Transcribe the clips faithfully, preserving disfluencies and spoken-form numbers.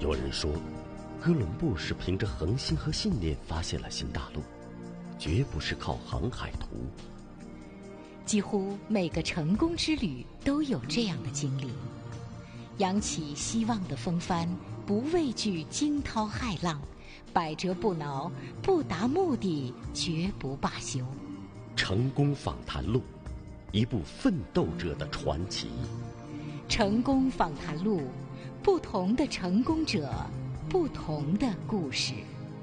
有人说，哥伦布是凭着恒心和信念发现了新大陆，绝不是靠航海图。 几乎每个成功之旅都有这样的经历，扬起希望的风帆，不畏惧惊涛骇浪，百折不挠，不达目的绝不罢休。 成功访谈录，一部奋斗者的传奇。 成功访谈录，不同的成功者，不同的故事。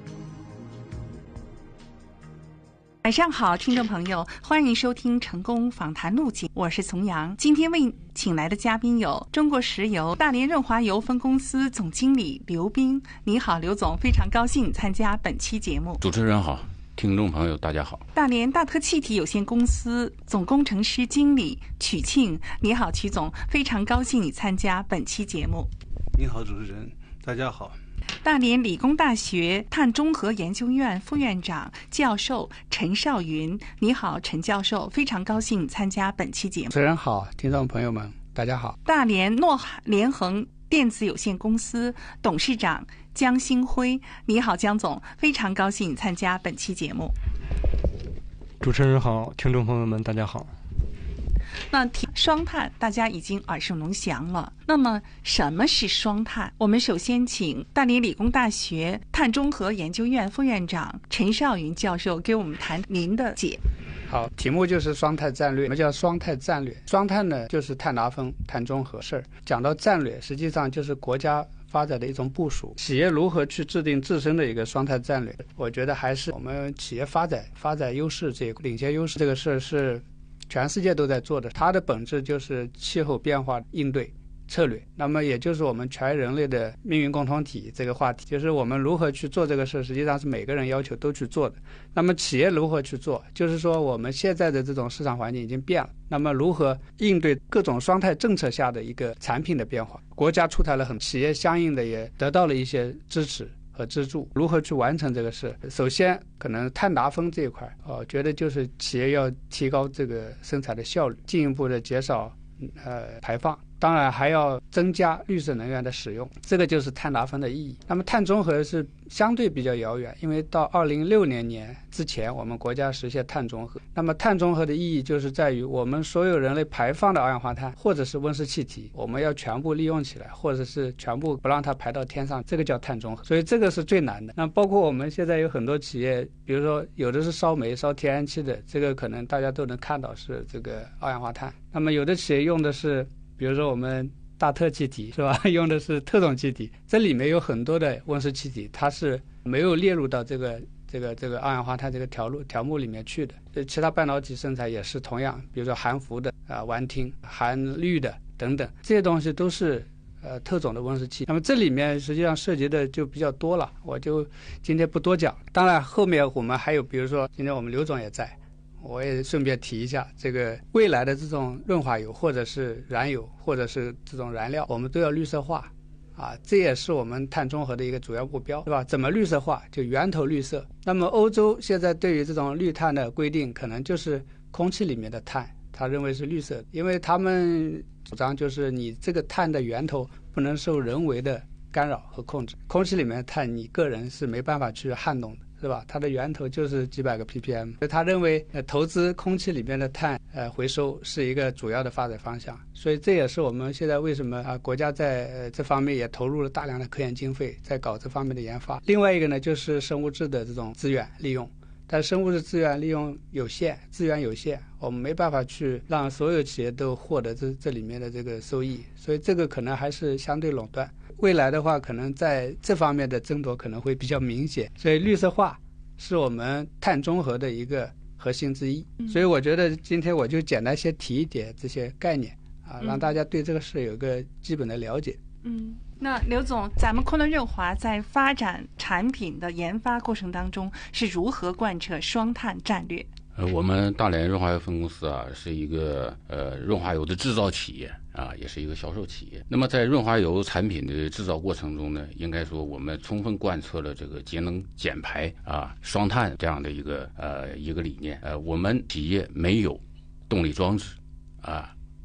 晚上好，听众朋友，欢迎收听成功访谈录节，我是丛阳。今天为请来的嘉宾有中国石油大连润华油分公司总经理刘斌。你好，刘总，非常高兴参加本期节目。 主持人好，听众朋友大家好。 大连大特气体有限公司总工程师经理曲庆，你好，曲总，非常高兴你参加本期节目。 你好，主持人，大家好。 大连理工大学碳中和研究院副院长教授陈少云，你好，陈教授，非常高兴参加本期节目。 主持人好，听众朋友们大家好。 大连诺联恒电子有限公司董事长江兴辉，你好，江总，非常高兴参加本期节目。 主持人好，听众朋友们大家好。 那双碳大家已经耳熟能详了，那么什么是双碳？我们首先请大连理工大学碳中和研究院副院长陈少云教授给我们谈您的解。 好，题目就是双碳战略。什么叫双碳战略？双碳呢，就是碳达峰、碳中和事儿。讲到战略，实际上就是国家发展的一种部署。企业如何去制定自身的一个双碳战略？我觉得还是我们企业发展发展优势这个领先优势这个事儿是全世界都在做的，它的本质就是气候变化应对策略。那么也就是我们全人类的命运共同体这个话题，就是我们如何去做这个事，实际上是每个人要求都去做的。那么企业如何去做，就是说我们现在的这种市场环境已经变了，那么如何应对各种双碳政策下的一个产品的变化，国家出台了很，企业相应的也得到了一些支持和资助，如何去完成这个事？首先，可能碳达峰这一块，我觉得就是企业要提高这个生产的效率，进一步的减少呃排放。当然还要增加绿色能源的使用，这个就是碳达峰的意义。那么碳中和是相对比较遥远，因为到二零六零年之前我们国家实现碳中和。那么碳中和的意义就是在于我们所有人类排放的二氧化碳或者是温室气体，我们要全部利用起来，或者是全部不让它排到天上，这个叫碳中和。所以这个是最难的。那包括我们现在有很多企业，比如说有的是烧煤烧天然气的，这个可能大家都能看到是这个二氧化碳。那么有的企业用的是比如说我们大特气体是吧，用的是特种气体，这里面有很多的温室气体，它是没有列入到这个这个这个二氧化碳这个条路条目里面去的。其他半导体生产也是同样，比如说含氟的啊、烷烃、含氯的等等，这些东西都是呃特种的温室气。那么这里面实际上涉及的就比较多了，我就今天不多讲。当然后面我们还有，比如说今天我们刘总也在，我也顺便提一下，这个未来的这种润滑油或者是燃油或者是这种燃料，我们都要绿色化啊，这也是我们碳中和的一个主要目标，对吧？怎么绿色化？就源头绿色。那么欧洲现在对于这种绿碳的规定，可能就是空气里面的碳，他认为是绿色的，因为他们主张就是你这个碳的源头不能受人为的干扰和控制，空气里面的碳你个人是没办法去撼动的，是吧？它的源头就是几百个 P P M， 他认为呃投资空气里面的碳呃回收是一个主要的发展方向，所以这也是我们现在为什么啊、呃、国家在、呃、这方面也投入了大量的科研经费，在搞这方面的研发。另外一个呢，就是生物质的这种资源利用，但生物质资源利用有限，资源有限，我们没办法去让所有企业都获得这这里面的这个收益，所以这个可能还是相对垄断。未来的话，可能在这方面的争夺可能会比较明显，所以绿色化是我们碳中和的一个核心之一。所以我觉得今天我就简单先提一点这些概念啊，让大家对这个事有个基本的了解。 嗯，那刘总，咱们昆仑润华在发展产品的研发过程当中是如何贯彻双碳战略？ 呃，我们大连润华油分公司啊，是一个呃润滑油的制造企业啊，也是一个销售企业。那么在润滑油产品的制造过程中呢，应该说我们充分贯彻了这个节能减排啊、双碳这样的一个呃一个理念。呃，我们企业没有动力装置啊，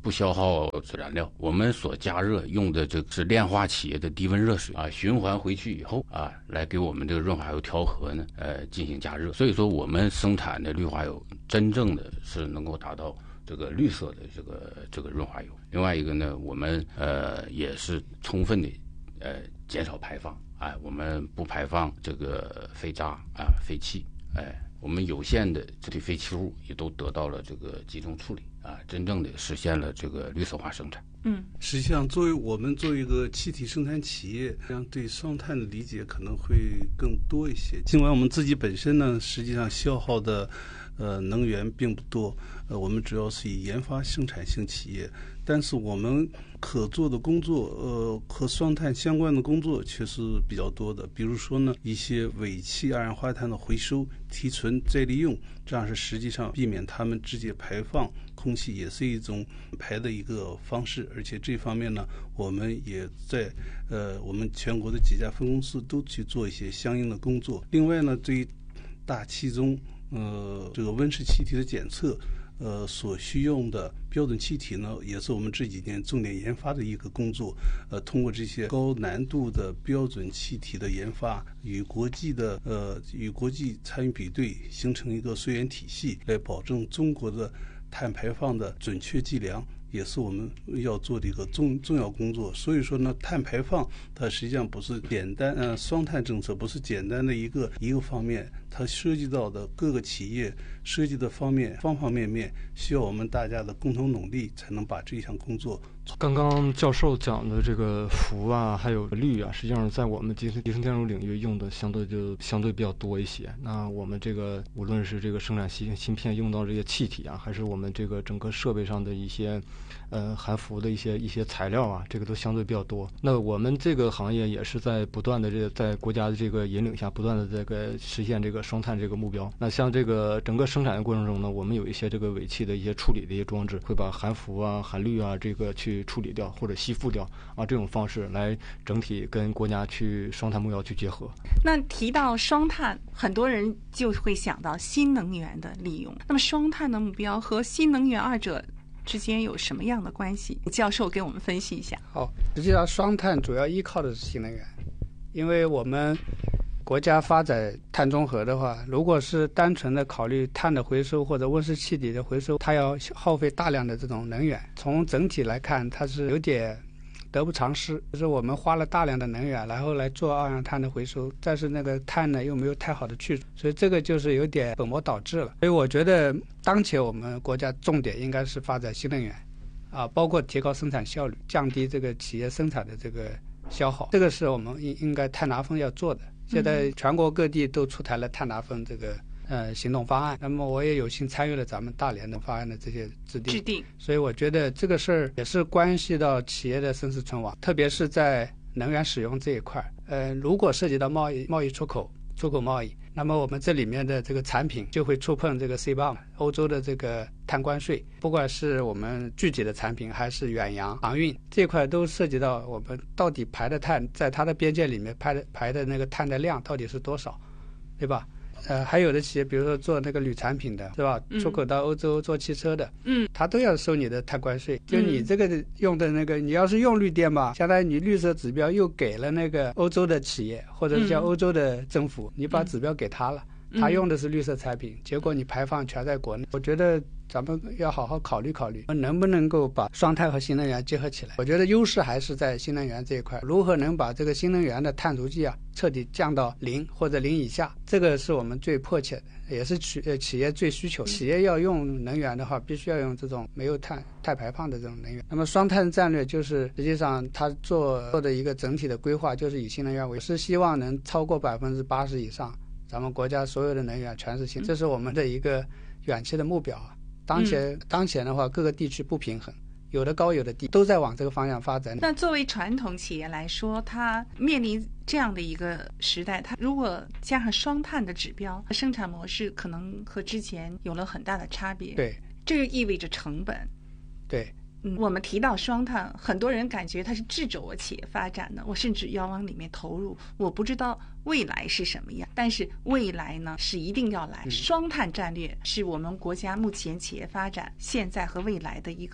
不消耗燃料，我们所加热用的这是炼化企业的低温热水啊，循环回去以后啊，来给我们这个润滑油调和呢，呃，进行加热。所以说，我们生产的氯化油真正的是能够达到这个绿色的这个这个润滑油。另外一个呢，我们呃也是充分的呃减少排放，哎，我们不排放这个废渣啊、废气，哎。我们有限的这些废弃物也都得到了这个集中处理啊，真正的实现了这个绿色化生产。 嗯， 实际上，作为我们作为一个气体生产企业，这样对双碳的理解可能会更多一些。尽管我们自己本身呢，实际上消耗的呃能源并不多，呃，我们主要是以研发生产性企业，但是我们可做的工作，呃，和双碳相关的工作却是比较多的。比如说呢，一些尾气二氧化碳的回收、提纯、再利用，这样是实际上避免它们直接排放空气，也是一种排的一个方式。而且这方面呢，我们也在呃我们全国的几家分公司都去做一些相应的工作。另外呢，对于大气中呃这个温室气体的检测，呃，所需用的标准气体呢，也是我们这几年重点研发的一个工作。呃，通过这些高难度的标准气体的研发，与国际的呃与国际参与比对，形成一个溯源体系，来保证中国的碳排放的准确计量，也是我们要做的一个重重要工作。所以说呢，碳排放它实际上不是简单，呃，双碳政策不是简单的一个一个方面，它涉及到的各个企业涉及的方面方方面面，需要我们大家的共同努力，才能把这项工作。 刚刚教授讲的这个氟啊，还有氯啊，实际上在我们集成集成电路领域用的相对就相对比较多一些。那我们这个无论是这个生产芯芯片用到这些气体啊，还是我们这个整个设备上的一些呃含氟的一些一些材料啊，这个都相对比较多。那我们这个行业也是在不断的这个在国家的这个引领下，不断的这个实现这个双碳这个目标。那像这个整个生产的过程中呢，我们有一些这个尾气的一些处理的一些装置，会把含氟啊、含氯啊这个去处理掉或者吸附掉啊，这种方式来整体跟国家去双碳目标去结合。 那提到双碳，很多人就会想到新能源的利用。那么双碳的目标和新能源二者之间有什么样的关系？教授给我们分析一下。 好，实际上双碳主要依靠的是新能源，因为我们国家发展碳中和的话，如果是单纯的考虑碳的回收或者温室气体的回收，它要耗费大量的这种能源。从整体来看，它是有点得不偿失，就是我们花了大量的能源，然后来做二氧碳的回收，但是那个碳呢又没有太好的去除，所以这个就是有点本末倒置了。所以我觉得当前我们国家重点应该是发展新能源啊，包括提高生产效率，降低这个企业生产的这个消耗，这个是我们应应该碳达峰要做的。现在全国各地都出台了碳达峰这个呃行动方案，那么我也有幸参与了咱们大连的方案的这些制定， 制定。 所以我觉得这个事儿也是关系到企业的生死存亡，特别是在能源使用这一块。呃，如果涉及到贸易贸易出口出口贸易，那么我们这里面的这个产品就会触碰这个 C B A M 欧洲的这个碳关税，不管是我们具体的产品还是远洋航运这块，都涉及到我们到底排的碳在它的边界里面排的排的那个碳的量到底是多少，对吧？呃，还有的企业，比如说做那个铝产品的，是吧？出口到欧洲做汽车的， 嗯， 它都要收你的碳关税。就你这个用的那个，你要是用绿电嘛，相当于你绿色指标又给了那个欧洲的企业，或者是叫欧洲的政府，你把指标给他了，他用的是绿色产品，结果你排放全在国内。我觉得咱们要好好考虑考虑，能不能够把双碳和新能源结合起来。我觉得优势还是在新能源这一块，如何能把这个新能源的碳足迹啊彻底降到零或者零以下，这个是我们最迫切的，也是企呃企业最需求。企业要用能源的话，必须要用这种没有碳碳排放的这种能源。那么双碳战略就是实际上它做做的一个整体的规划，就是以新能源为，是希望能超过百分之八十以上，咱们国家所有的能源全是新，这是我们的一个远期的目标啊。当前、嗯、当前的话，各个地区不平衡，有的高有的低，都在往这个方向发展。 那作为传统企业来说，它面临这样的一个时代，它如果加上双碳的指标，生产模式可能和之前有了很大的差别。 对， 这就意味着成本。 对。 嗯，我们提到双碳，很多人感觉它是制肘我企业发展的，我甚至要往里面投入。我不知道未来是什么样，但是未来呢是一定要来。嗯、双碳战略是我们国家目前企业发展现在和未来的一个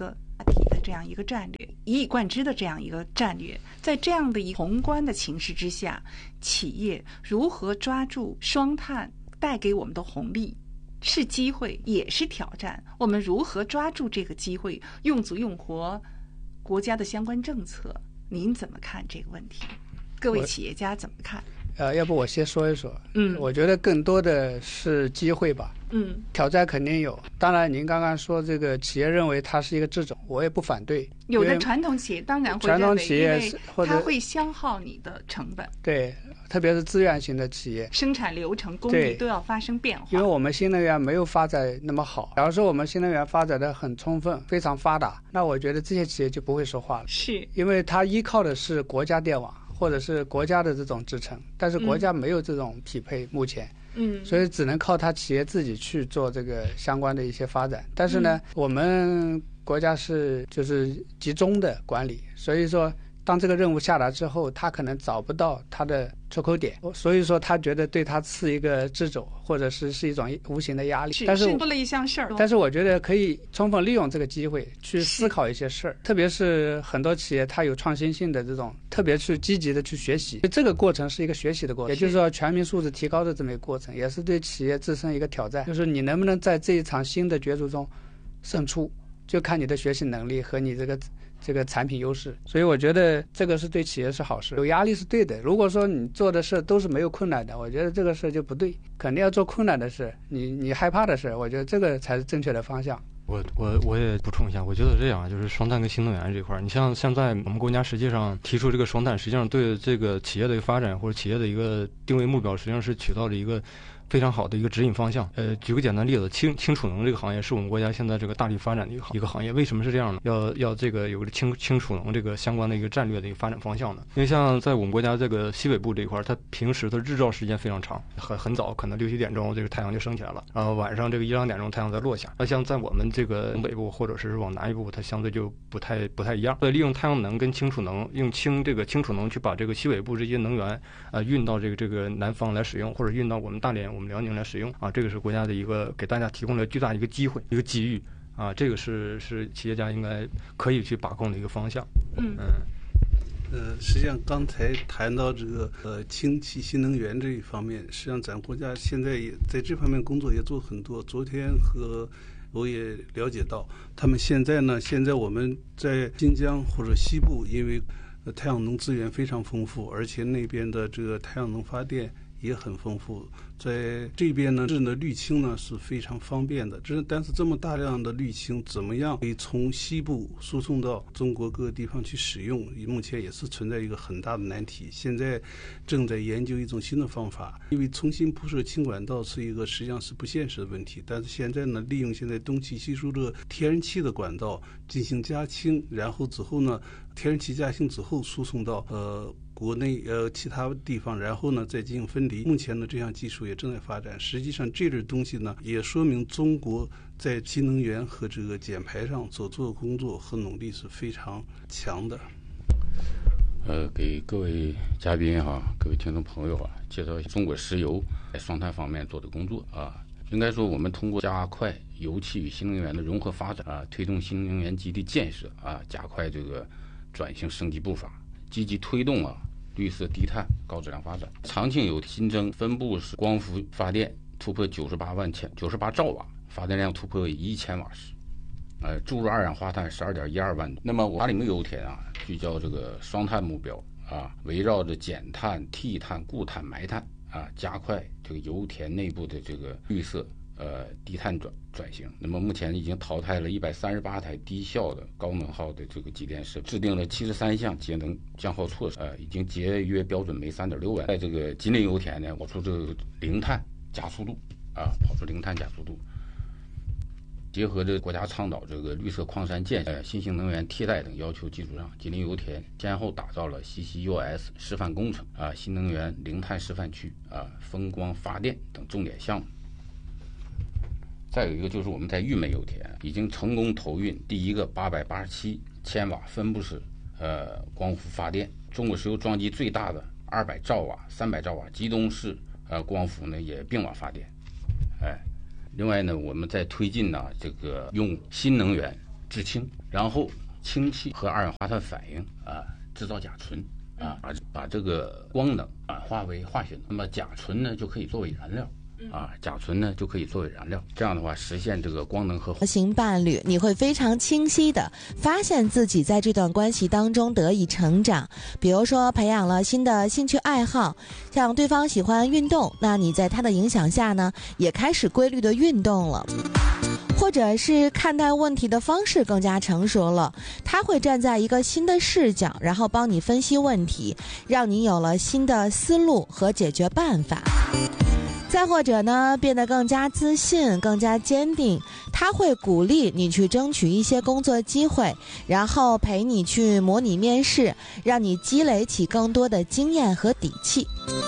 体的这样一个战略，一以贯之的这样一个战略，在这样的一宏观的形势之下，企业如何抓住双碳带给我们的红利？是机会也是挑战，我们如何抓住这个机会，用足用活国家的相关政策？您怎么看这个问题？各位企业家怎么看？ 呃，要不我先说一说。 嗯， 我觉得更多的是机会吧。 嗯， 挑战肯定有。当然，您刚刚说这个企业认为它是一个这种，我也不反对。 有的传统企业当然会传统企业或者它会消耗你的成本。 对，特别是资源型的企业， 生产流程、工艺都要发生变化。 因为我们新能源没有发展那么好，假如说我们新能源发展的很充分、非常发达，那我觉得这些企业就不会说话了。 是， 因为它依靠的是国家电网或者是国家的这种支撑，但是国家没有这种匹配，目前。 嗯， 所以只能靠它企业自己去做这个相关的一些发展。但是呢，嗯、我们国家是就是集中的管理，所以说当这个任务下达之后，他可能找不到他的出口点，所以说他觉得对他是一个掣肘，或者是是一种无形的压力。 是， 但是多了一项事儿。 但是我觉得可以充分利用这个机会去思考一些事儿，特别是很多企业它有创新性的这种，特别去积极的去学习，这个过程是一个学习的过程，也就是说全民素质提高的这么一个过程，也是对企业自身一个挑战，就是你能不能在这一场新的角逐中胜出，就看你的学习能力和你这个这个产品优势。所以我觉得这个是对企业是好事，有压力是对的。如果说你做的事都是没有困难的，我觉得这个事就不对，肯定要做困难的事，你你害怕的事，我觉得这个才是正确的方向。 我我我也补充一下，我觉得这样，就是双碳跟新能源这块儿，你像现在我们国家实际上提出这个双碳，实际上对这个企业的一个发展或者企业的一个定位目标，实际上是起到了一个非常好的一个指引方向。呃，举个简单例子，氢氢储能这个行业是我们国家现在这个大力发展的一个一个行业。为什么是这样呢？要要这个有个氢氢储能这个相关的一个战略的一个发展方向呢？因为像在我们国家这个西北部这一块，它平时它日照时间非常长，很很早，可能六七点钟这个太阳就升起来了，然后晚上这个一两点钟太阳再落下。那像在我们这个东北部或者是往南一部，它相对就不太不太一样。所以利用太阳能跟氢储能，用氢这个氢储能去把这个西北部这些能源呃运到这个这个南方来使用，或者运到我们大连、我们辽宁来使用啊，这个是国家的一个给大家提供了巨大的一个机会、一个机遇啊，这个是是企业家应该可以去把控的一个方向。 嗯嗯。 呃，实际上刚才谈到这个呃氢气新能源这一方面，实际上咱国家现在也在这方面工作也做很多。昨天和我也了解到，他们现在呢，现在我们在新疆或者西部，因为呃太阳能资源非常丰富，而且那边的这个太阳能发电也很丰富，在这边呢，制呢滤氢呢是非常方便的。这但是这么大量的滤氢，怎么样可以从西部输送到中国各个地方去使用？目前也是存在一个很大的难题。现在正在研究一种新的方法，因为重新铺设氢管道是一个实际上是不现实的问题。但是现在呢，利用现在东气吸收这天然气的管道进行加氢，然后之后呢，天然气加氢之后输送到呃。国内呃其他地方，然后呢再进行分离。目前呢这项技术也正在发展。实际上这类东西呢，也说明中国在新能源和这个减排上所做的工作和努力是非常强的。 呃，给各位嘉宾哈、啊，各位听众朋友啊，介绍一下中国石油在双碳方面做的工作啊。应该说，我们通过加快油气与新能源的融合发展啊，推动新能源基地建设啊，加快这个转型升级步伐，积极推动啊绿色低碳高质量发展。长庆油新增分布式光伏发电突破九十八万千九十八兆瓦，发电量突破一千瓦时，呃，注入二氧化碳十二点一二万吨。那么华岭油田啊，聚焦这个双碳目标啊，围绕着减碳、替碳、固碳、埋碳啊，加快这个油田内部的这个绿色呃低碳转转型。那么目前已经淘汰了一百三十八台低效的高能耗的这个机电设备，制定了七十三项节能降耗措施，呃，已经节约标准煤三点六万。在这个吉林油田呢，跑出这个零碳加速度啊，跑出零碳加速度。结合着国家倡导这个绿色矿山建设、新型能源替代等要求基础上，吉林油田先后打造了 C C U S 示范工程啊、新能源零碳示范区啊、风光发电等重点项目。再有一个就是我们在玉美油田已经成功投运第一个八百八十七千瓦分布式呃光伏发电，中国石油装机最大的二百兆瓦、三百兆瓦机动式呃光伏呢也并网发电，哎。另外呢，我们在推进呢这个用新能源制氢，然后氢气和二氧化碳反应啊，制造甲醇啊，把把这个光能转化为化学能，那么甲醇呢就可以作为燃料。啊，甲醇呢就可以作为燃料，这样的话实现这个光能和型伴侣，你会非常清晰的发现自己在这段关系当中得以成长。比如说培养了新的兴趣爱好，像对方喜欢运动，那你在他的影响下呢，也开始规律的运动了。或者是看待问题的方式更加成熟了，他会站在一个新的视角，然后帮你分析问题，让你有了新的思路和解决办法。再或者呢，变得更加自信，更加坚定，他会鼓励你去争取一些工作机会，然后陪你去模拟面试，让你积累起更多的经验和底气。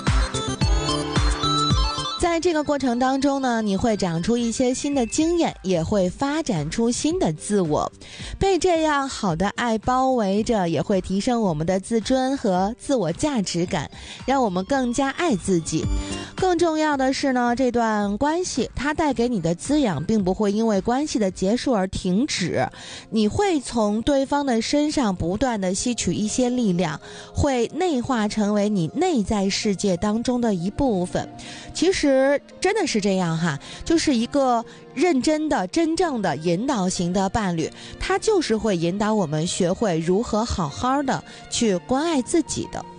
在这个过程当中呢，你会长出一些新的经验，也会发展出新的自我。被这样好的爱包围着，也会提升我们的自尊和自我价值感，让我们更加爱自己。更重要的是呢，这段关系它带给你的滋养并不会因为关系的结束而停止，你会从对方的身上不断的吸取一些力量，会内化成为你内在世界当中的一部分。其实真的是这样哈，就是一个认真的真正的引导型的伴侣，他就是会引导我们学会如何好好的去关爱自己的。